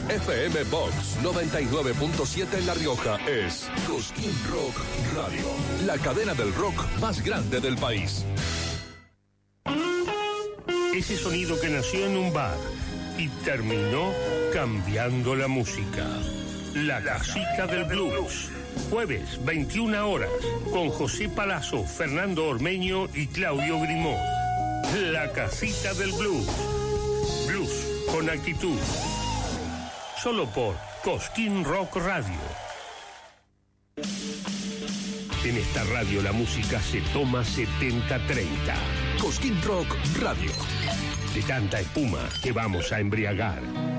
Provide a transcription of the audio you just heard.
FM Box 99.7 en La Rioja es Cosquín Rock Radio, la cadena del rock más grande del país. Ese sonido que nació en un bar y terminó cambiando la música. La Casita del Blues. Jueves, 21 horas, con José Palazzo, Fernando Ormeño y Claudio Grimó. La Casita del Blues. Blues con actitud. Solo por Cosquín Rock Radio. En esta radio la música se toma 70-30. Cosquín Rock Radio. De tanta espuma que vamos a embriagar.